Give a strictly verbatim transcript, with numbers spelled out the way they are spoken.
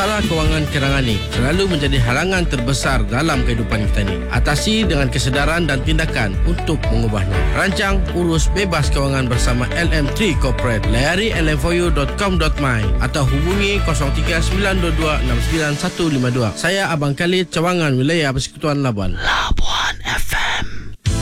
masalah kewangan Kerangani selalu menjadi halangan terbesar dalam kehidupan kita ni. Atasi dengan kesedaran dan tindakan untuk mengubahnya. Rancang, urus bebas kewangan bersama L M tiga Corporate. Layari l m four u dot com dot my atau hubungi kosong tiga sembilan dua dua enam sembilan satu lima dua. Saya Abang Khalid, Cawangan Wilayah Persekutuan Labuan. Labuan.